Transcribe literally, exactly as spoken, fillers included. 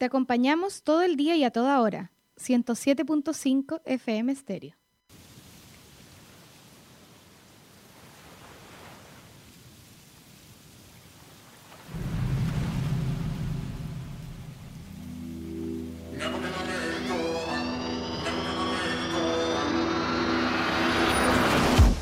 Te acompañamos todo el día y a toda hora. ciento siete punto cinco F M Stereo. No, no.